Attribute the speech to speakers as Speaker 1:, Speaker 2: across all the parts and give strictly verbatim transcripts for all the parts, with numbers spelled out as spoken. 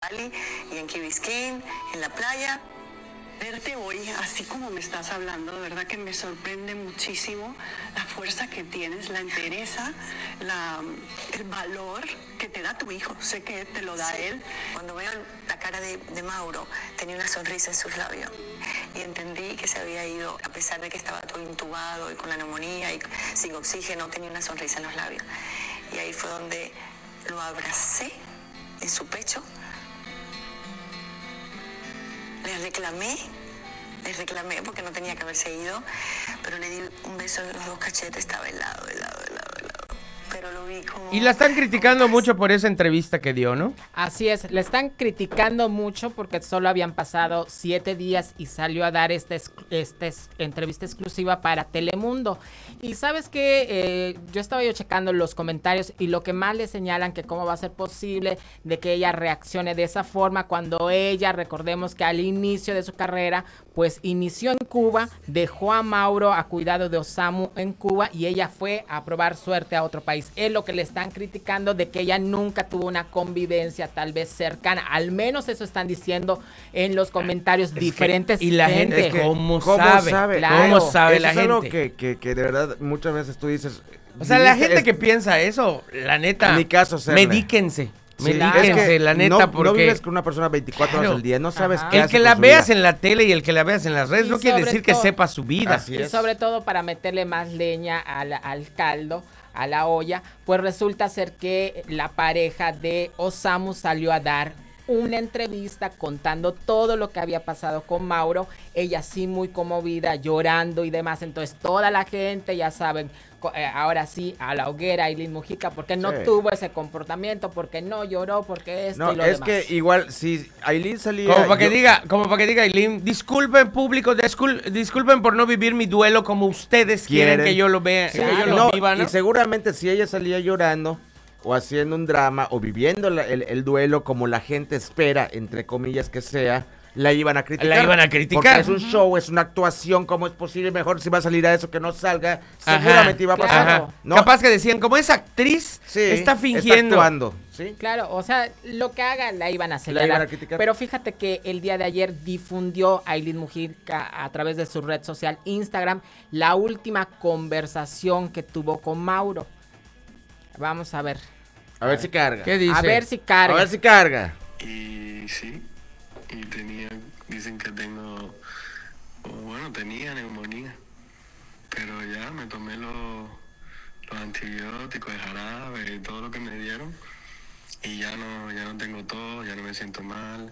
Speaker 1: Bali y en Key Biscayne, en la playa.
Speaker 2: Verte hoy, así como me estás hablando, de verdad que me sorprende muchísimo la fuerza que tienes, la entereza, la, el valor que te da tu hijo. Sé que te lo da
Speaker 1: Sí.
Speaker 2: él.
Speaker 1: Cuando veo la cara de, de Mauro, tenía una sonrisa en sus labios y entendí que se había ido, a pesar de que estaba todo intubado y con la neumonía y sin oxígeno, tenía una sonrisa en los labios. Y ahí fue donde lo abracé en su pecho. Le reclamé, le reclamé porque no tenía que haberse ido, pero le di un beso en los dos cachetes, estaba helado, helado, helado, helado. Pero lo vi como...
Speaker 3: Y la están criticando mucho por esa entrevista que dio, ¿no?
Speaker 4: Así es, le están criticando mucho porque solo habían pasado siete días y salió a dar esta este, entrevista exclusiva para Telemundo. Y sabes que eh, yo estaba yo checando los comentarios y lo que más le señalan que cómo va a ser posible de que ella reaccione de esa forma cuando ella, recordemos que al inicio de su carrera, pues inició en Cuba, dejó a Mauro a cuidado de Osamu en Cuba y ella fue a probar suerte a otro país. Es lo que le están criticando de que ella nunca tuvo una convivencia tal vez cercana, al menos eso están diciendo en los comentarios
Speaker 3: es
Speaker 4: diferentes.
Speaker 3: Que, y la gente,
Speaker 5: es que,
Speaker 3: ¿cómo,
Speaker 5: ¿cómo
Speaker 3: sabe?
Speaker 5: sabe?
Speaker 4: Claro.
Speaker 3: ¿Cómo sabe
Speaker 5: Eso
Speaker 3: la
Speaker 5: es
Speaker 3: gente?
Speaker 5: algo que, que, que de verdad muchas veces tú dices...
Speaker 3: O sea, la gente
Speaker 5: es,
Speaker 3: que piensa eso, la neta,
Speaker 5: en mi caso, Serle.
Speaker 3: medíquense.
Speaker 5: Sí,
Speaker 3: medíquense,
Speaker 5: es que
Speaker 3: la neta,
Speaker 5: no,
Speaker 3: porque...
Speaker 5: no vives con una persona veinticuatro
Speaker 3: Claro.
Speaker 5: horas al día, no sabes
Speaker 4: Ajá.
Speaker 5: qué
Speaker 3: El
Speaker 5: hace
Speaker 3: que
Speaker 5: con
Speaker 3: la
Speaker 5: su
Speaker 3: veas
Speaker 5: vida.
Speaker 3: en la tele y el que la veas en las redes
Speaker 4: Y
Speaker 3: no quiere
Speaker 4: sobre
Speaker 3: decir que
Speaker 4: todo-
Speaker 3: sepa su vida.
Speaker 5: Así
Speaker 4: Y
Speaker 5: es.
Speaker 4: sobre todo para meterle más leña al, al caldo, a la olla, pues resulta ser que la pareja de Osamu salió a dar una entrevista contando todo lo que había pasado con Mauro, ella sí muy conmovida, llorando y demás, entonces toda la gente, ya saben, co- eh, ahora sí, a la hoguera, Aileen Mujica, porque no
Speaker 5: Sí.
Speaker 4: tuvo ese comportamiento, porque no lloró, porque esto
Speaker 5: No,
Speaker 4: y lo
Speaker 5: es
Speaker 4: demás.
Speaker 5: que igual, si Aileen salía...
Speaker 3: Como para que
Speaker 5: yo-
Speaker 3: diga, como para que diga Aileen, disculpen público, discul- disculpen por no vivir mi duelo como ustedes quieren,
Speaker 5: Quieren.
Speaker 3: que yo lo vea,
Speaker 5: Sí,
Speaker 3: que yo
Speaker 4: claro.
Speaker 3: lo
Speaker 5: no,
Speaker 3: viva, ¿no?
Speaker 5: y seguramente si ella salía llorando o haciendo un drama o viviendo la- el, el duelo como la gente espera, entre comillas que sea, la iban a criticar.
Speaker 3: La iban a criticar.
Speaker 5: Porque es un show, es una actuación, ¿cómo es posible? Mejor si va a salir a eso que no salga,
Speaker 3: Ajá,
Speaker 5: seguramente iba a pasar.
Speaker 4: claro.
Speaker 3: Ajá.
Speaker 5: ¿no?
Speaker 3: Capaz que decían, como es actriz,
Speaker 5: Sí,
Speaker 3: está fingiendo.
Speaker 5: actuando, ¿sí?
Speaker 4: Claro, o sea, lo que haga la iban a
Speaker 5: La
Speaker 4: señalar.
Speaker 5: iban a criticar.
Speaker 4: Pero fíjate que el día de ayer difundió Aileen Mujica a través de su red social Instagram la última conversación que tuvo con Mauro. Vamos a ver.
Speaker 5: A ver si carga.
Speaker 3: ¿Qué dice?
Speaker 4: A ver si carga.
Speaker 5: A ver si carga.
Speaker 6: Y sí, y tenía, dicen que tengo, o bueno, tenía neumonía, pero ya me tomé los, los antibióticos, el jarabe y todo lo que me dieron, y ya no, ya no tengo tos, ya no me siento mal,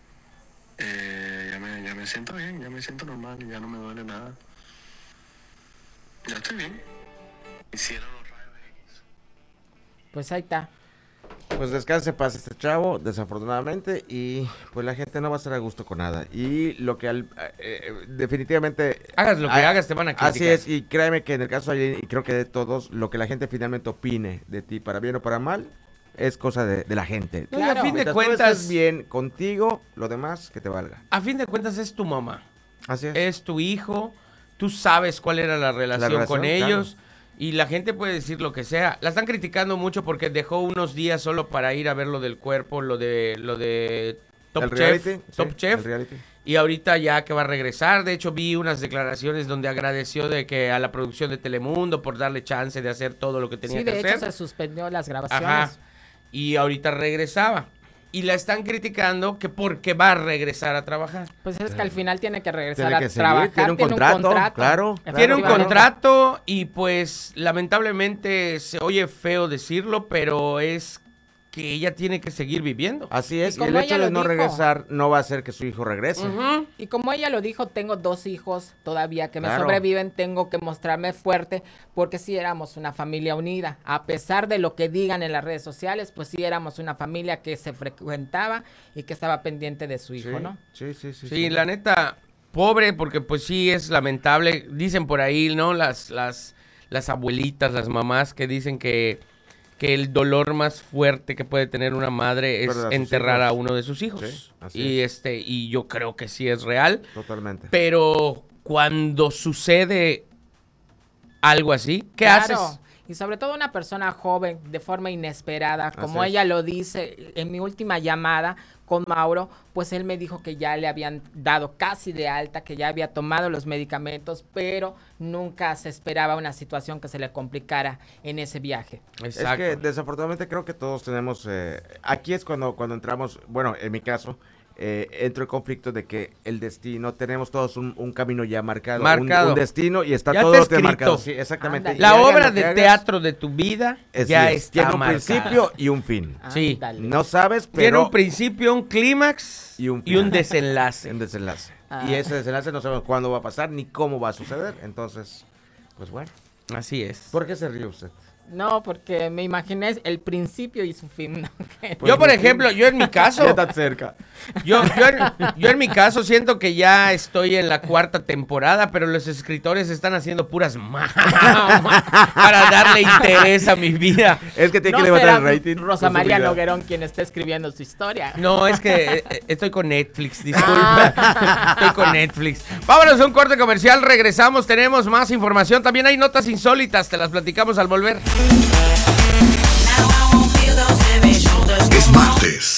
Speaker 6: eh, ya, me, ya me siento bien, ya me siento normal, ya no me duele nada, ya estoy bien. Hicieron los rayos X.
Speaker 4: Pues ahí está.
Speaker 5: Pues descanse en paz este chavo, desafortunadamente, y pues la gente no va a estar a gusto con nada. Y lo que al- eh, eh, definitivamente...
Speaker 3: Hagas lo que
Speaker 5: Ah,
Speaker 3: hagas, te van a criticar.
Speaker 5: Así es, y créeme que en el caso de Aileen, y creo que de todos, lo que la gente finalmente opine de ti, para bien o para mal, es cosa de, de la gente.
Speaker 3: No, y
Speaker 4: Claro.
Speaker 3: a fin de
Speaker 5: Mientras tú
Speaker 3: cuentas,
Speaker 5: estés bien contigo, lo demás que te valga.
Speaker 3: a fin de cuentas es tu mamá,
Speaker 5: Así es.
Speaker 3: es tu hijo, tú sabes cuál era la relación,
Speaker 5: relación,
Speaker 3: con
Speaker 5: claro.
Speaker 3: ellos. Y la gente puede decir lo que sea. La están criticando mucho porque dejó unos días solo para ir a ver lo del cuerpo, lo de lo de Top
Speaker 5: El
Speaker 3: Chef,
Speaker 5: reality,
Speaker 3: Top
Speaker 5: sí,
Speaker 3: Chef.
Speaker 5: el reality.
Speaker 3: Y ahorita ya que va a regresar, de hecho vi unas declaraciones donde agradeció de que a la producción de Telemundo por darle chance de hacer todo lo que tenía
Speaker 4: Sí,
Speaker 3: que
Speaker 4: de
Speaker 3: hacer.
Speaker 4: hecho se suspendió las grabaciones.
Speaker 3: Ajá. Y ahorita regresaba. Y la están criticando que porque va a regresar a trabajar.
Speaker 4: Pues es que al final tiene que regresar
Speaker 5: Tiene
Speaker 4: a
Speaker 5: que seguir,
Speaker 4: trabajar.
Speaker 5: tiene un contrato, claro.
Speaker 3: Tiene un
Speaker 4: Efectivamente.
Speaker 3: contrato y pues lamentablemente se oye feo decirlo, pero es que ella tiene que seguir viviendo.
Speaker 5: Así es,
Speaker 4: Y
Speaker 5: y, el
Speaker 4: como
Speaker 5: hecho
Speaker 4: ella
Speaker 5: de
Speaker 4: lo
Speaker 5: no
Speaker 4: dijo.
Speaker 5: regresar no va a hacer que su hijo regrese.
Speaker 3: Ujú.
Speaker 4: Y como ella lo dijo, tengo dos hijos todavía que me
Speaker 5: Claro.
Speaker 4: sobreviven, tengo que mostrarme fuerte, porque sí éramos una familia unida. A pesar de lo que digan en las redes sociales, pues sí éramos una familia que se frecuentaba y que estaba pendiente de su hijo,
Speaker 5: Sí,
Speaker 4: ¿no?
Speaker 5: sí, sí, sí,
Speaker 3: Sí, la neta, pobre, porque pues sí es lamentable. Dicen por ahí, ¿no? Las, las, las abuelitas, las mamás que dicen que, que el dolor más fuerte que puede tener una madre es
Speaker 5: Perder a sus
Speaker 3: enterrar a
Speaker 5: hijos.
Speaker 3: uno de sus hijos.
Speaker 5: Sí, así
Speaker 3: y
Speaker 5: es.
Speaker 3: este, y yo creo que sí es real.
Speaker 5: Totalmente.
Speaker 3: Pero cuando sucede algo así, ¿qué
Speaker 4: Claro.
Speaker 3: haces?
Speaker 4: y sobre todo una persona joven de forma inesperada, como
Speaker 5: Así es.
Speaker 4: ella lo dice en mi última llamada con Mauro, pues él me dijo que ya le habían dado casi de alta, que ya había tomado los medicamentos, pero nunca se esperaba una situación que se le complicara en ese viaje.
Speaker 3: Exacto.
Speaker 5: Es que desafortunadamente creo que todos tenemos, eh, aquí es cuando, cuando entramos, bueno, en mi caso, eh, entro en conflicto de que el destino, tenemos todos un, un camino ya marcado,
Speaker 3: Marcado.
Speaker 5: Un, un destino y está
Speaker 3: Ya
Speaker 5: todo
Speaker 3: está
Speaker 5: te
Speaker 3: escrito.
Speaker 5: marcado. Sí, exactamente.
Speaker 4: Ándale.
Speaker 5: Y
Speaker 3: La
Speaker 5: hagas
Speaker 3: obra
Speaker 5: lo que
Speaker 3: de
Speaker 5: hagas,
Speaker 3: teatro de tu vida
Speaker 5: así
Speaker 3: ya
Speaker 5: es,
Speaker 3: está
Speaker 5: tiene un
Speaker 3: marcada.
Speaker 5: principio y un fin.
Speaker 3: Sí.
Speaker 4: Ándale.
Speaker 5: No sabes,
Speaker 3: Tiene
Speaker 5: pero
Speaker 3: un principio, un clímax
Speaker 5: Y un
Speaker 3: y un
Speaker 5: final.
Speaker 3: desenlace.
Speaker 5: en desenlace.
Speaker 4: Ah.
Speaker 5: Y ese desenlace no sabemos cuándo va a pasar ni cómo va a suceder. Entonces, pues bueno.
Speaker 3: Así es.
Speaker 5: ¿Por qué se ríe usted?
Speaker 4: No, porque me imaginé el principio y su fin. ¿no?
Speaker 3: Yo, por ejemplo, yo en mi caso,
Speaker 5: Ya tan cerca.
Speaker 3: yo, yo, en, yo en mi caso siento que ya estoy en la cuarta temporada, pero los escritores están haciendo puras mamas para darle interés a mi vida.
Speaker 5: Es que tiene
Speaker 4: No
Speaker 5: que levantar
Speaker 4: será
Speaker 5: el rating.
Speaker 4: Rosa
Speaker 5: con su
Speaker 4: María
Speaker 5: vida.
Speaker 4: Noguerón quien está escribiendo su historia.
Speaker 3: No, es que eh, estoy con Netflix, disculpa. Estoy con Netflix. Vámonos a un corte comercial, regresamos, tenemos más información. También hay notas insólitas, te las platicamos al volver.
Speaker 7: Es martes.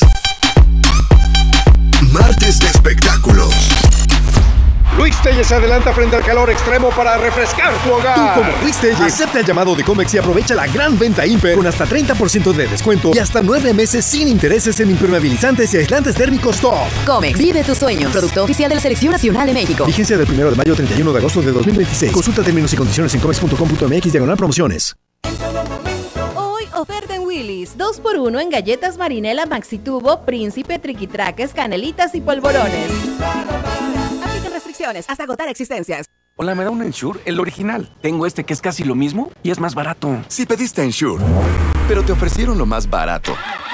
Speaker 7: Martes de espectáculos.
Speaker 8: Luis Telles se adelanta frente al calor extremo para refrescar tu hogar.
Speaker 9: Tú como Luis Telles, acepta el llamado de Comex y aprovecha la gran venta Imper con hasta treinta por ciento de descuento y hasta nueve meses sin intereses en impermeabilizantes y aislantes térmicos top.
Speaker 10: Comex, vive tus sueños. Producto oficial de la Selección Nacional de México.
Speaker 9: Vigencia del primero de mayo al treinta y uno de agosto de dos mil veintiséis. Consulta términos y condiciones en comex punto com punto m x diagonal promociones.
Speaker 11: Hoy oferta en Willy's, dos por uno en galletas Marinela Maxitubo, Príncipe, Triquitraques, Canelitas y Polvorones. Aplican restricciones hasta agotar existencias.
Speaker 12: Hola, ¿me da un Ensure? El original. Tengo este que es casi lo mismo y es más barato.
Speaker 7: Si pediste Ensure, pero te ofrecieron lo más barato.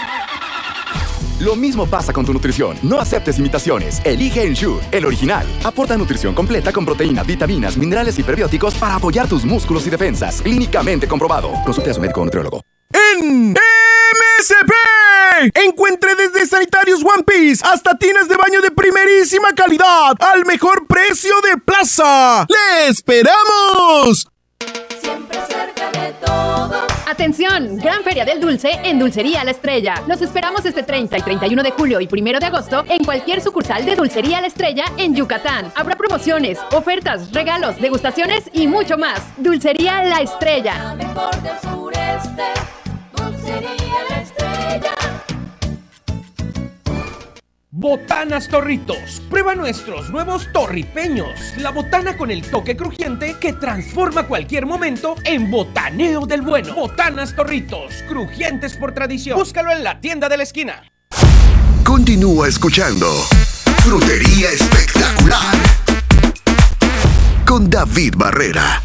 Speaker 7: Lo mismo pasa con tu nutrición. No aceptes imitaciones. Elige Ensure, el original. Aporta nutrición completa con proteínas, vitaminas, minerales y prebióticos para apoyar tus músculos y defensas. Clínicamente comprobado. Consulte a su médico o nutriólogo.
Speaker 9: En M S P encuentre desde sanitarios One Piece hasta tinas de baño de primerísima calidad al mejor precio de plaza. ¡Le esperamos!
Speaker 11: Siempre cerca de todos.
Speaker 13: Atención, Gran Feria del Dulce en Dulcería La Estrella. Los esperamos este treinta y treinta y uno de julio y primero de agosto en cualquier sucursal de Dulcería La Estrella en Yucatán. Habrá promociones, ofertas, regalos, degustaciones y mucho más. Dulcería La Estrella.
Speaker 11: La mejor del sureste, Dulcería La Estrella.
Speaker 14: Botanas Torritos. Prueba nuestros nuevos torripeños. La botana con el toque crujiente que transforma cualquier momento en botaneo del bueno. Botanas Torritos. Crujientes por tradición. Búscalo en la tienda de la esquina.
Speaker 7: Continúa escuchando Frutería Espectacular con David Barrera.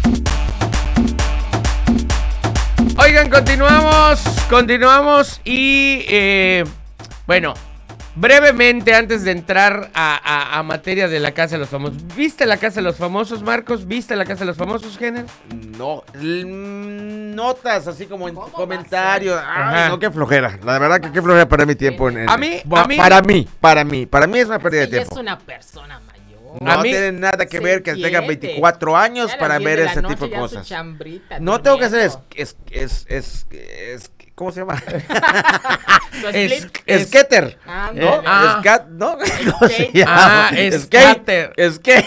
Speaker 3: Oigan, continuamos, continuamos y eh, bueno, brevemente antes de entrar a, a, a materia de la Casa de los Famosos. ¿Viste la Casa de los Famosos, Marcos? ¿Viste la Casa de los Famosos, Jenner?
Speaker 5: No, l- notas así como en comentarios.
Speaker 3: Ajá.
Speaker 5: Ay, no, qué flojera. La verdad que qué flojera perder mi tiempo en, en-
Speaker 3: A mí-
Speaker 5: Ba-
Speaker 3: a mí-
Speaker 5: para mí, para mí, para mí es una pérdida de
Speaker 4: Ella es
Speaker 5: tiempo.
Speaker 4: una persona mayor.
Speaker 5: No
Speaker 3: A mí-
Speaker 5: tiene nada que
Speaker 4: Se
Speaker 5: ver que tengan
Speaker 4: entiende.
Speaker 5: veinticuatro años
Speaker 4: Ya a las
Speaker 5: para
Speaker 4: diez
Speaker 5: ver
Speaker 4: de la
Speaker 5: ese
Speaker 4: noche
Speaker 5: tipo de
Speaker 4: ya su
Speaker 5: cosas.
Speaker 4: chambrita,
Speaker 5: No tengo que hacer es,
Speaker 4: durmiendo.
Speaker 5: es, es, es, es, ¿cómo se llama?
Speaker 4: Su
Speaker 3: Es-
Speaker 4: split.
Speaker 3: es-
Speaker 5: Skater.
Speaker 4: Ándale.
Speaker 5: ¿No?
Speaker 3: Ah.
Speaker 5: Scat, ¿no? ¿Cómo se
Speaker 4: Skate.
Speaker 5: llama?
Speaker 3: Ah, es
Speaker 5: Skate.
Speaker 3: skater.
Speaker 5: Skate.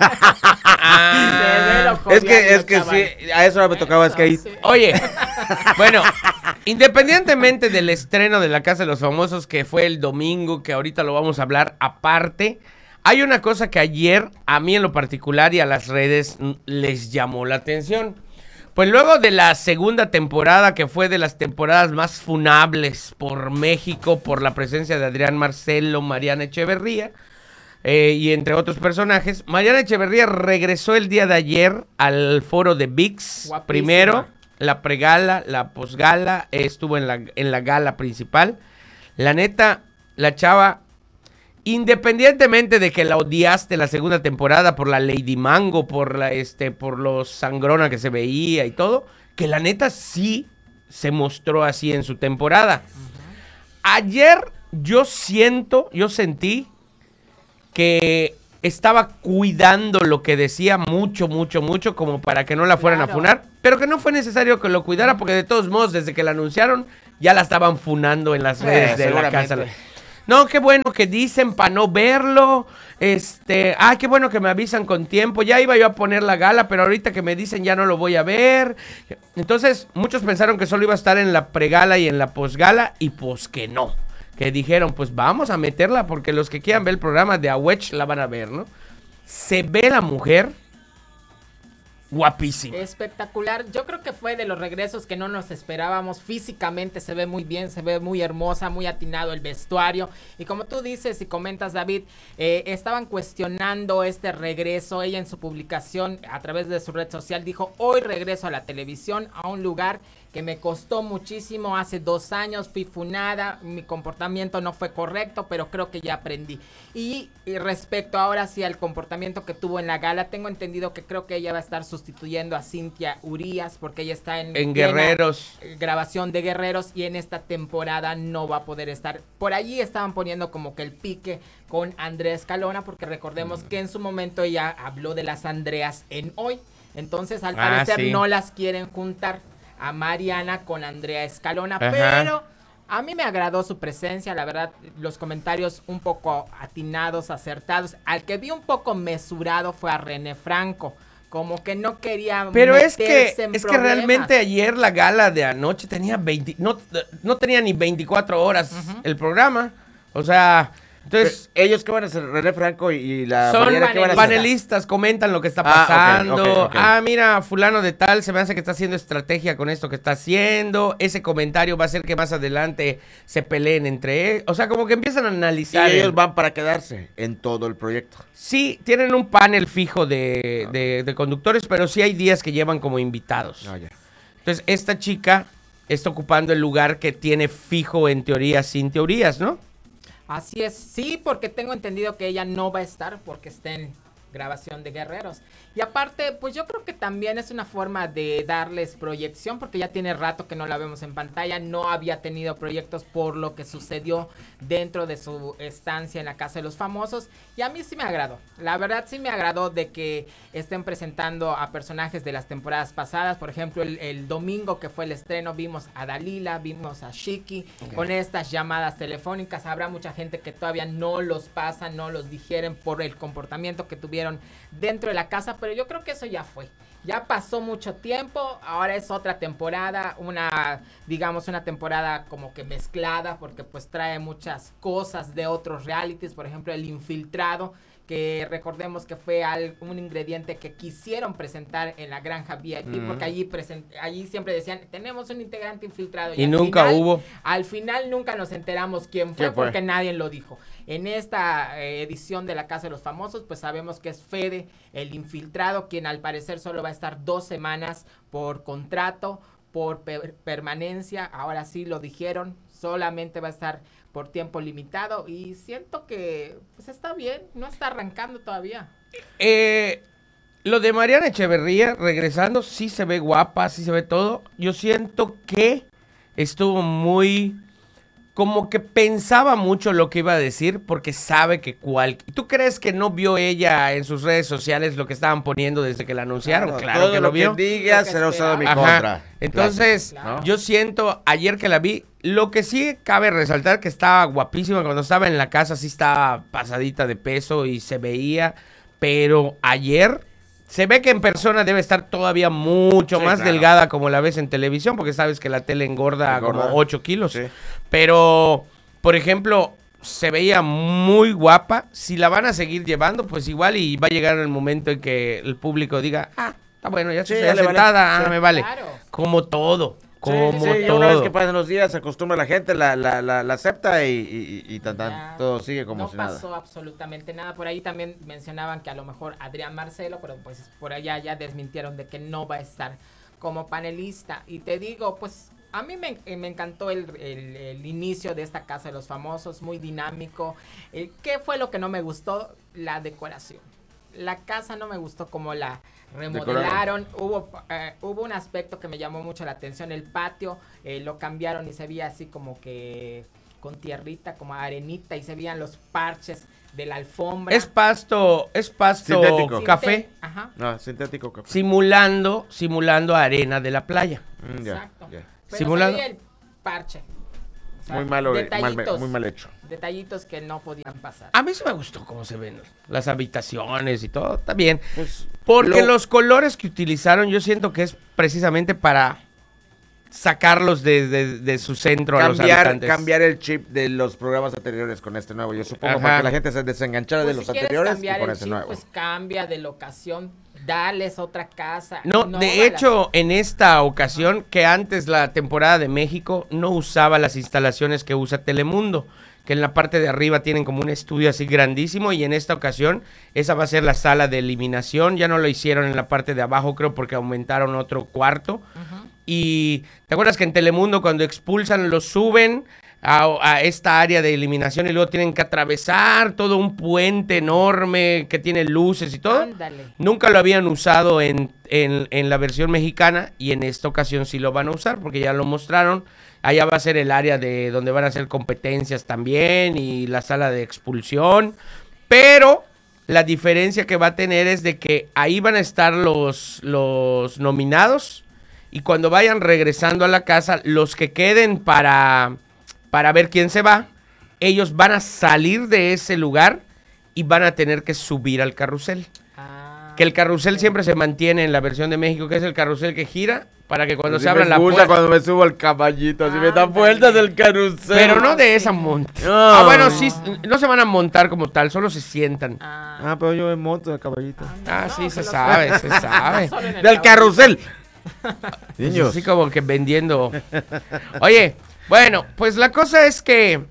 Speaker 4: Se ve lo
Speaker 5: Es
Speaker 4: jovial,
Speaker 5: que, es
Speaker 4: lo
Speaker 5: que
Speaker 4: chaval.
Speaker 5: sí, a eso me tocaba
Speaker 4: Eso,
Speaker 5: skate.
Speaker 4: sí.
Speaker 3: Oye, bueno, independientemente del estreno de la Casa de los Famosos que fue el domingo, que ahorita lo vamos a hablar aparte, hay una cosa que ayer a mí en lo particular y a las redes mm, les llamó la atención. Pues luego de la segunda temporada, que fue de las temporadas más funables por México, por la presencia de Adrián Marcelo, Mariana Echeverría, eh, y entre otros personajes, Mariana Echeverría regresó el día de ayer al foro de V I X.
Speaker 4: Guapísima.
Speaker 3: Primero, la pregala, la posgala, eh, estuvo en la, en la gala principal. La neta, la chava, independientemente de que la odiaste la segunda temporada por la Lady Mango, por la este, por lo sangrona que se veía y todo, que la neta sí se mostró así en su temporada. Ayer yo siento, yo sentí que estaba cuidando lo que decía mucho, mucho, mucho, como para que no la fueran claro. a funar, pero que no fue necesario que lo cuidara, porque de todos modos, desde que la anunciaron, ya la estaban funando en las redes eh, de la casa. No, qué bueno que dicen para no verlo, este, ah, qué bueno que me avisan con tiempo, ya iba yo a poner la gala, pero ahorita que me dicen ya no lo voy a ver. Entonces, muchos pensaron que solo iba a estar en la pregala y en la posgala, y pues que no. Que dijeron, pues vamos a meterla porque los que quieran ver el programa de Awech la van a ver, ¿no? Se ve la mujer guapísima.
Speaker 4: Espectacular. Yo creo que fue de los regresos que no nos esperábamos. Físicamente se ve muy bien, se ve muy hermosa, muy atinado el vestuario. Y como tú dices y comentas, David, eh, estaban cuestionando este regreso. Ella en su publicación a través de su red social dijo, hoy regreso a la televisión, a un lugar que me costó muchísimo. Hace dos años fui funada, mi comportamiento no fue correcto, pero creo que ya aprendí. Y, y respecto ahora sí al comportamiento que tuvo en la gala, tengo entendido que creo que ella va a estar sustituyendo a Cintia Urías, porque ella está en,
Speaker 3: en Guerreros,
Speaker 4: grabación de Guerreros, y en esta temporada no va a poder estar. Por allí estaban poniendo como que el pique con Andrea Escalona, porque recordemos mm. que en su momento ella habló de las Andreas en Hoy. Entonces al ah, parecer sí. no las quieren juntar a Mariana con Andrea Escalona, Ajá. pero a mí me agradó su presencia, la verdad, los comentarios un poco atinados, acertados. Al que vi un poco mesurado fue a René Franco, como que no quería
Speaker 3: pero es que en es problemas. Que realmente ayer la gala de anoche tenía veinte, no, no tenía ni veinticuatro horas uh-huh. el programa, o sea... Entonces,
Speaker 5: pero ellos qué van a hacer, René Franco y, y la
Speaker 3: son panel, ¿qué van a panelistas, hacer? Comentan lo que está pasando. Ah, okay, okay, okay. Ah, mira, fulano de tal, se me hace que está haciendo estrategia con esto que está haciendo. Ese comentario va a hacer que más adelante se peleen entre ellos. O sea, como que empiezan a analizar.
Speaker 5: Y ellos el... van para quedarse en todo el proyecto.
Speaker 3: Sí, tienen un panel fijo de, ah. de, de conductores, pero sí hay días que llevan como invitados. Ah, ya. Entonces, esta chica está ocupando el lugar que tiene fijo en teoría, sin teorías, ¿no?
Speaker 4: Así es, sí, porque tengo entendido que ella no va a estar porque está en grabación de Guerreros. Y aparte, pues yo creo que también es una forma de darles proyección, porque ya tiene rato que no la vemos en pantalla, no había tenido proyectos por lo que sucedió dentro de su estancia en la Casa de los Famosos, y a mí sí me agradó, la verdad sí me agradó de que estén presentando a personajes de las temporadas pasadas. Por ejemplo, el, el domingo que fue el estreno vimos a Dalila, vimos a Shiki, okay. con estas llamadas telefónicas. Habrá mucha gente que todavía no los pasan, no los digieren por el comportamiento que tuvieron dentro de la casa, pero yo creo que eso ya fue, ya pasó mucho tiempo, ahora es otra temporada, una, digamos, una temporada como que mezclada, porque pues trae muchas cosas de otros realities, por ejemplo, El Infiltrado, que recordemos que fue al, un ingrediente que quisieron presentar en la Granja V I P, mm. porque allí, present, allí siempre decían, tenemos un integrante infiltrado.
Speaker 3: Y, y nunca
Speaker 4: final,
Speaker 3: hubo.
Speaker 4: Al final nunca nos enteramos quién fue, porque fue? nadie lo dijo. En esta eh, edición de la Casa de los Famosos, pues sabemos que es Fede, el infiltrado, quien al parecer solo va a estar dos semanas por contrato, por per permanencia. Ahora sí lo dijeron, solamente va a estar por tiempo limitado, y siento que pues está bien, no está arrancando todavía.
Speaker 3: Eh, lo de Mariana Echeverría regresando, sí se ve guapa, sí se ve todo. Yo siento que estuvo muy, como que pensaba mucho lo que iba a decir, porque sabe que cual... ¿Tú crees que no vio ella en sus redes sociales lo que estaban poniendo desde que la anunciaron?
Speaker 5: Claro,
Speaker 3: claro
Speaker 5: todo
Speaker 3: que
Speaker 5: lo
Speaker 3: lo vio.
Speaker 5: Que diga será usado en mi
Speaker 3: Ajá.
Speaker 5: contra.
Speaker 3: Entonces, claro. yo siento, ayer que la vi, lo que sí cabe resaltar que estaba guapísima. Cuando estaba en la casa sí estaba pasadita de peso y se veía, pero ayer se ve que en persona debe estar todavía mucho sí, más claro. delgada como la ves en televisión, porque sabes que la tele engorda, engorda. como ocho kilos. Sí. Pero, por ejemplo, se veía muy guapa. Si la van a seguir llevando, pues igual y va a llegar el momento en que el público diga, ah, está bueno, ya
Speaker 5: sí,
Speaker 3: estoy
Speaker 5: ya
Speaker 3: sentada,
Speaker 5: vale.
Speaker 3: ah,
Speaker 5: sí.
Speaker 3: me vale.
Speaker 4: Claro.
Speaker 3: Como todo. Como
Speaker 5: sí, sí,
Speaker 3: todo.
Speaker 5: Una vez que pasen los días, se acostumbra la gente, la, la, la, la acepta y, y, y tan, tan, todo sigue como
Speaker 4: no
Speaker 5: si nada.
Speaker 4: No pasó absolutamente nada. Por ahí también mencionaban que a lo mejor Adrián Marcelo, pero pues por allá ya desmintieron de que no va a estar como panelista. Y te digo, pues a mí me, me encantó el, el, el inicio de esta Casa de los Famosos, muy dinámico. Eh, ¿Qué fue lo que no me gustó? La decoración. La casa no me gustó como la remodelaron. Hubo, eh, hubo un aspecto que me llamó mucho la atención. El patio eh, lo cambiaron y se veía así como que con tierrita, como arenita, y se veían los parches de la alfombra.
Speaker 3: Es pasto, es pasto
Speaker 5: Sintético.
Speaker 3: café.
Speaker 4: Ajá.
Speaker 5: No, sintético café.
Speaker 3: Simulando, simulando arena de la playa.
Speaker 5: Mm, ya,
Speaker 4: Exacto.
Speaker 5: ya.
Speaker 4: Pero
Speaker 3: Simulando.
Speaker 4: se veía el parche. O sea,
Speaker 5: Muy malo, mal,
Speaker 4: detallitos,
Speaker 5: muy mal hecho.
Speaker 4: Detallitos que no podían pasar.
Speaker 3: A mí sí me gustó cómo se ven las habitaciones y todo, está bien.
Speaker 5: Pues,
Speaker 3: Porque
Speaker 5: lo-
Speaker 3: los colores que utilizaron yo siento que es precisamente para sacarlos de, de- de su centro a los
Speaker 5: cambiar,
Speaker 3: habitantes.
Speaker 5: cambiar el chip de los programas anteriores con este nuevo. Yo supongo
Speaker 3: Ajá.
Speaker 5: para que la gente se desenganchara
Speaker 4: Pues
Speaker 5: de los
Speaker 4: si quieres
Speaker 5: anteriores y
Speaker 4: cambiar
Speaker 5: con
Speaker 4: el
Speaker 5: este
Speaker 4: chip,
Speaker 5: nuevo.
Speaker 4: pues cambia de locación, dales otra casa.
Speaker 3: No,
Speaker 4: No,
Speaker 3: de
Speaker 4: a
Speaker 3: hecho, en esta ocasión, que antes la temporada de México no usaba las instalaciones que usa Telemundo, que en la parte de arriba tienen como un estudio así grandísimo, y en esta ocasión esa va a ser la sala de eliminación. Ya no lo hicieron en la parte de abajo, creo, porque aumentaron otro cuarto. Y ¿te acuerdas que en Telemundo cuando expulsan lo suben a, a esta área de eliminación y luego tienen que atravesar todo un puente enorme que tiene luces y todo?
Speaker 4: Ándale.
Speaker 3: Nunca lo habían usado en, en, en la versión mexicana, y en esta ocasión sí lo van a usar porque ya lo mostraron. Allá va a ser el área de donde van a hacer competencias también y la sala de expulsión. Pero la diferencia que va a tener es de que ahí van a estar los, los nominados, y cuando vayan regresando a la casa, los que queden para, para ver quién se va, ellos van a salir de ese lugar y van a tener que subir al carrusel.
Speaker 4: Ah,
Speaker 3: Que el carrusel siempre se mantiene en la versión de México, que es el carrusel que gira para que cuando
Speaker 5: Así
Speaker 3: se abra
Speaker 5: me
Speaker 3: la
Speaker 5: gusta
Speaker 3: puerta.
Speaker 5: cuando me subo al caballito, así me dan
Speaker 4: Ándale.
Speaker 5: vueltas del carrusel.
Speaker 3: Pero no de esa monta.
Speaker 5: No.
Speaker 3: Ah, bueno, sí, no se van a montar como tal, solo se sientan.
Speaker 4: ah,
Speaker 5: Ah, pero yo me monto del caballito.
Speaker 3: Ah,
Speaker 4: no,
Speaker 3: sí,
Speaker 4: se
Speaker 3: se
Speaker 4: los-
Speaker 3: sabe, se sabe.
Speaker 4: Solo en el
Speaker 5: Del
Speaker 4: caballito.
Speaker 5: carrusel.
Speaker 3: Pues
Speaker 5: Niños.
Speaker 3: así como que vendiendo. Oye, bueno, pues la cosa es que,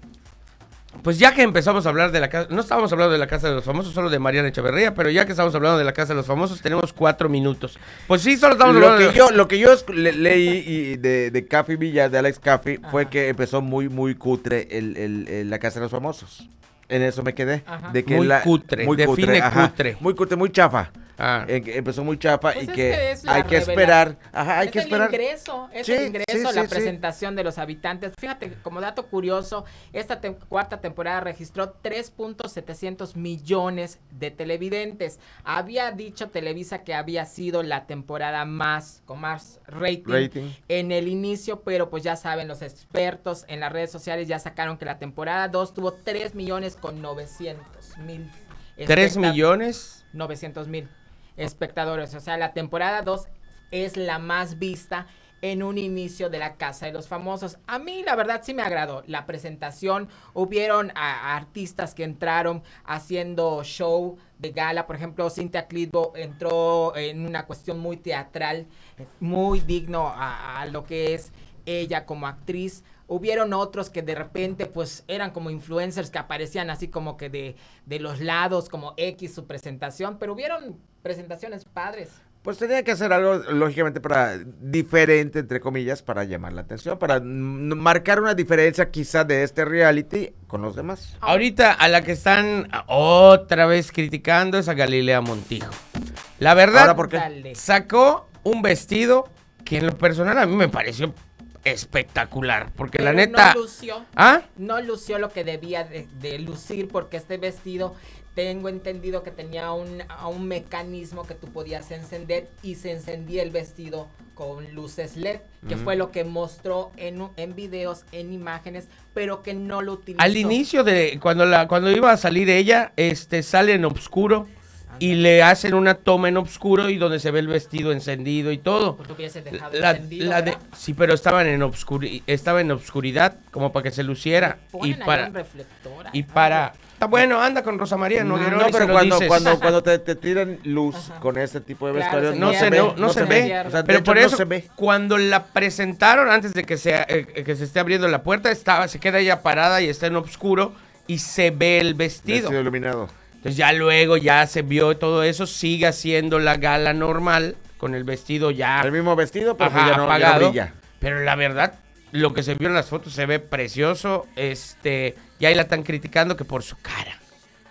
Speaker 3: pues ya que empezamos a hablar de la casa, no estábamos hablando de la Casa de los Famosos, solo de Mariana Echeverría, pero ya que estamos hablando de la Casa de los Famosos, tenemos cuatro minutos. Pues sí, solo estamos
Speaker 5: Lo
Speaker 3: hablando
Speaker 5: que
Speaker 3: de...
Speaker 5: yo, lo que yo esc- le- leí y de, de Café Villa, de Alex Café, fue
Speaker 4: Ajá.
Speaker 5: que empezó muy, muy cutre el, el- el- la Casa de los Famosos. En eso me quedé.
Speaker 4: Ajá.
Speaker 5: De que
Speaker 3: Muy
Speaker 5: la-
Speaker 3: cutre,
Speaker 5: muy
Speaker 3: define
Speaker 5: ajá,
Speaker 3: cutre.
Speaker 5: Muy cutre, muy chafa.
Speaker 3: Ah.
Speaker 5: Eh, que empezó muy chafa
Speaker 4: Pues
Speaker 5: y
Speaker 4: es
Speaker 5: que,
Speaker 4: que es la
Speaker 5: hay que
Speaker 4: revela-
Speaker 5: esperar. Ajá, hay
Speaker 4: es
Speaker 5: que
Speaker 4: el
Speaker 5: esperar.
Speaker 4: ingreso, es
Speaker 5: Sí,
Speaker 4: el ingreso,
Speaker 5: sí,
Speaker 4: la
Speaker 5: sí, sí.
Speaker 4: presentación de los habitantes. Fíjate, como dato curioso, esta tem- cuarta temporada registró tres punto setecientos millones de televidentes. Había dicho Televisa que había sido la temporada más, con más rating,
Speaker 5: Rating.
Speaker 4: en el inicio, pero pues ya saben, los expertos en las redes sociales ya sacaron que la temporada dos tuvo tres millones con novecientos mil.
Speaker 3: ¿Tres
Speaker 4: especta-
Speaker 3: millones?
Speaker 4: novecientos mil espectadores. O sea, la temporada dos es la más vista en un inicio de la Casa de los Famosos. A mí, la verdad, sí me agradó la presentación. Hubieron a, a artistas que entraron haciendo show de gala. Por ejemplo, Cintia Clitbo entró en una cuestión muy teatral, muy digno a, a lo que es ella como actriz. Hubieron otros que de repente pues eran como influencers que aparecían así como que de, de los lados, como X su presentación, pero hubieron presentaciones padres.
Speaker 5: Pues tenía que hacer algo, lógicamente, para diferente, entre comillas, para llamar la atención, para mm, marcar una diferencia quizá de este reality con los demás.
Speaker 3: Ahorita a la que están otra vez criticando es a Galilea Montijo. La verdad,
Speaker 5: ¿Ahora por qué?
Speaker 4: Dale.
Speaker 3: sacó un vestido que en lo personal a mí me pareció espectacular, porque
Speaker 4: Pero
Speaker 3: la neta...
Speaker 4: no lució,
Speaker 3: ¿Ah?
Speaker 4: no lució lo que debía de, de lucir, porque este vestido tengo entendido que tenía un, a un mecanismo que tú podías encender y se encendía el vestido con luces L E D, que
Speaker 3: Mm.
Speaker 4: fue lo que mostró en, un- en videos, en imágenes, pero que no lo utilizó.
Speaker 3: Al inicio de cuando la cuando iba a salir ella, este sale en oscuro y le hacen una toma en oscuro y donde se ve el vestido encendido y todo.
Speaker 4: Pues tú hubieses dejado
Speaker 3: La,
Speaker 4: encendido,
Speaker 3: la de,
Speaker 4: ¿verdad?
Speaker 3: sí, pero estaban en obscuri, estaba en obscuridad como para que se luciera y
Speaker 4: Ponen ahí
Speaker 3: para
Speaker 4: un reflector,
Speaker 3: y
Speaker 4: ay,
Speaker 3: para está bueno, anda con Rosa María
Speaker 5: No,
Speaker 3: Noguerón
Speaker 5: no,
Speaker 3: y se
Speaker 5: pero
Speaker 3: lo
Speaker 5: cuando,
Speaker 3: dices.
Speaker 5: cuando, cuando te, te tiran luz
Speaker 4: Ajá.
Speaker 5: con este tipo de
Speaker 4: Claro,
Speaker 5: vestuario,
Speaker 4: se
Speaker 3: no
Speaker 4: pierde,
Speaker 3: se ve, no,
Speaker 4: no
Speaker 3: se
Speaker 4: se
Speaker 3: ve,
Speaker 4: pierde.
Speaker 5: O sea, de
Speaker 3: pero
Speaker 5: hecho,
Speaker 3: por
Speaker 5: no
Speaker 3: eso
Speaker 5: se ve.
Speaker 3: cuando la presentaron antes de que se eh, que se esté abriendo la puerta, estaba se queda ella parada y está en oscuro y se ve el vestido.
Speaker 5: Vestido iluminado.
Speaker 3: Entonces ya luego ya se vio todo eso, sigue haciendo la gala normal con el vestido ya
Speaker 5: El mismo vestido, pero
Speaker 3: ajá,
Speaker 5: pues ya, no, ya no
Speaker 3: apagado.
Speaker 5: brilla.
Speaker 3: Pero la verdad, lo que se vio en las fotos se ve precioso, este, y ahí la están criticando que por su cara.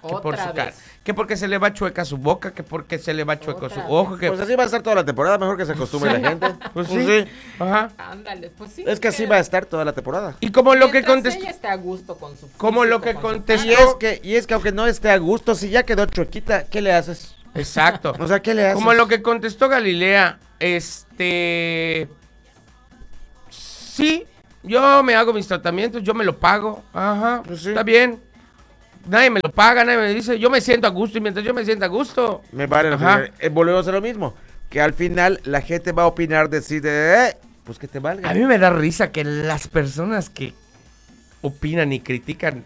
Speaker 3: Que por
Speaker 4: Otra
Speaker 3: su cara.
Speaker 4: vez.
Speaker 3: Que porque se le va chueca su boca, que porque se le va chueco
Speaker 4: Otra
Speaker 3: su ojo. Que...
Speaker 5: Pues así va a estar toda la temporada, mejor que se acostumbre la gente.
Speaker 3: Pues
Speaker 5: Pues
Speaker 3: sí.
Speaker 5: sí.
Speaker 3: Ajá.
Speaker 4: Ándale, pues sí.
Speaker 5: Es que así
Speaker 4: pero-
Speaker 5: va a estar toda la temporada.
Speaker 3: Y como lo que
Speaker 4: Mientras
Speaker 3: contestó.
Speaker 4: ella esté a gusto con su
Speaker 3: Como lo
Speaker 4: físico,
Speaker 3: que
Speaker 4: con su
Speaker 3: contestó.
Speaker 5: Y es que, y es que aunque no esté a gusto, si ya quedó chuequita, ¿qué le haces?
Speaker 3: Exacto.
Speaker 5: O sea, ¿qué le haces?
Speaker 3: Como lo que contestó Galilea, este... Sí, yo me hago mis tratamientos, yo me lo pago. Ajá,
Speaker 5: Pues sí.
Speaker 3: está bien. Nadie me lo paga, nadie me dice, yo me siento a gusto y mientras yo me sienta a gusto.
Speaker 5: Me vale.
Speaker 3: Ajá.
Speaker 5: Eh, volvemos a lo mismo. Que al final la gente va a opinar, decir, eh, pues que te valga.
Speaker 3: A mí me da risa que las personas que opinan y critican...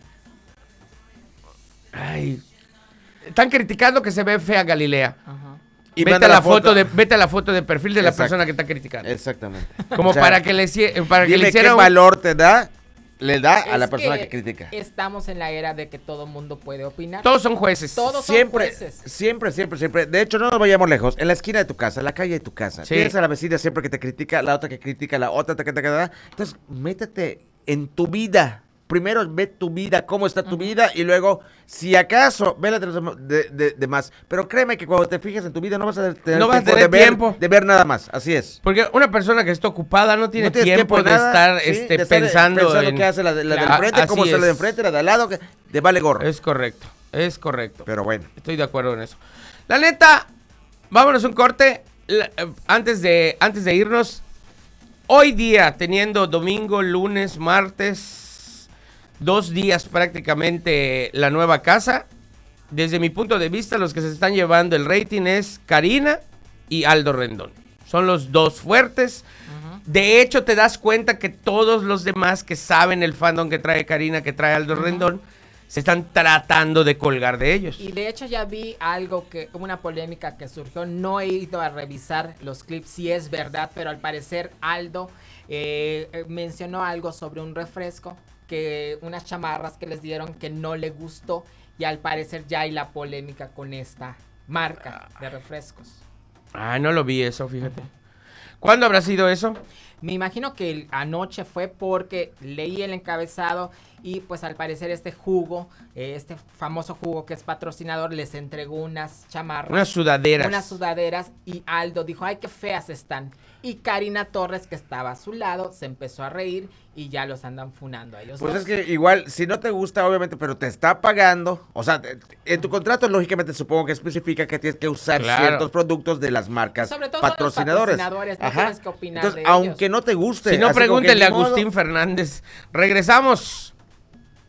Speaker 3: Ay, están criticando que se ve fea Galilea.
Speaker 4: Ajá.
Speaker 5: Y
Speaker 3: vete,
Speaker 5: manda
Speaker 3: a la
Speaker 5: la
Speaker 3: foto
Speaker 5: foto.
Speaker 3: de, vete a la foto de perfil de la
Speaker 5: Exacto.
Speaker 3: persona que está criticando.
Speaker 5: Exactamente.
Speaker 3: Como
Speaker 5: O sea,
Speaker 3: para que le, hicie- para que le
Speaker 5: Dime
Speaker 3: hiciera
Speaker 5: qué
Speaker 3: un-
Speaker 5: valor te da, le da a la
Speaker 4: Es
Speaker 5: persona que, critica.
Speaker 4: Estamos en la era de que todo mundo puede opinar.
Speaker 3: Todos son jueces.
Speaker 4: Todos son
Speaker 5: Siempre,
Speaker 4: jueces.
Speaker 5: siempre, siempre, siempre. De hecho, no nos vayamos lejos. En la esquina de tu casa, en la calle de tu casa.
Speaker 3: Sí.
Speaker 5: Tienes a la vecina siempre que te critica, la otra que critica, la otra, taca, taca, taca. Entonces, métete en tu vida. Primero ve tu vida, cómo está tu vida, y luego, si acaso, ve la de los dem- de- de- demás. Pero créeme que cuando te fijes en tu vida no vas a tener,
Speaker 3: No vas a
Speaker 5: tiempo,
Speaker 3: tener
Speaker 5: de, ver,
Speaker 3: tiempo.
Speaker 5: de ver nada más. Así es.
Speaker 3: Porque una persona que está ocupada no tiene
Speaker 5: No tienes
Speaker 3: tiempo,
Speaker 5: de
Speaker 3: de
Speaker 5: nada,
Speaker 3: estar
Speaker 5: sí,
Speaker 3: este,
Speaker 5: de estar, eh,
Speaker 3: pensando,
Speaker 5: pensando
Speaker 3: en...
Speaker 5: qué hace la de, la de
Speaker 3: Claro,
Speaker 5: enfrente, cómo
Speaker 3: así
Speaker 5: está la de
Speaker 3: es.
Speaker 5: enfrente, la de al lado, que de vale gorro.
Speaker 3: Es correcto, es correcto.
Speaker 5: Pero bueno.
Speaker 3: Estoy de acuerdo en eso. La neta, vámonos un corte. La- eh, antes, de, antes de irnos, hoy día, teniendo domingo, lunes, martes, dos días prácticamente la nueva casa, desde mi punto de vista, los que se están llevando el rating es Karina y Aldo Rendón. Son los dos fuertes. De hecho, te das cuenta que todos los demás que saben el fandom que trae Karina, que trae Aldo Rendón, se están tratando de colgar de ellos.
Speaker 4: Y de hecho ya vi algo que, una polémica que surgió, no he ido a revisar los clips si es verdad, pero al parecer Aldo eh, eh, mencionó algo sobre un refresco, que unas chamarras que les dieron que no le gustó, y al parecer ya hay la polémica con esta marca de refrescos.
Speaker 3: Ah, no lo vi eso, fíjate. ¿Cuándo habrá sido eso?
Speaker 4: Me imagino que el- anoche fue porque leí el encabezado y pues al parecer este jugo, eh, este famoso jugo que es patrocinador, les entregó unas chamarras.
Speaker 3: Unas sudaderas.
Speaker 4: Unas sudaderas y Aldo dijo, ay, qué feas están. Y Karina Torres, que estaba a su lado, se empezó a reír y ya los andan funando a ellos
Speaker 5: Pues
Speaker 4: dos.
Speaker 5: es que igual, si no te gusta, obviamente, pero te está pagando, o sea, te- te- en tu contrato lógicamente supongo que especifica que tienes que usar
Speaker 3: Claro.
Speaker 5: ciertos productos de las marcas
Speaker 4: Sobre todo son los
Speaker 5: patrocinadores.
Speaker 4: patrocinadores, no
Speaker 5: Ajá.
Speaker 4: tienes que opinar
Speaker 5: Entonces,
Speaker 4: de ellos.
Speaker 5: aunque no te guste.
Speaker 3: Si no,
Speaker 5: así como que
Speaker 3: pregúntenle a
Speaker 5: ni modo.
Speaker 3: Agustín Fernández. Regresamos.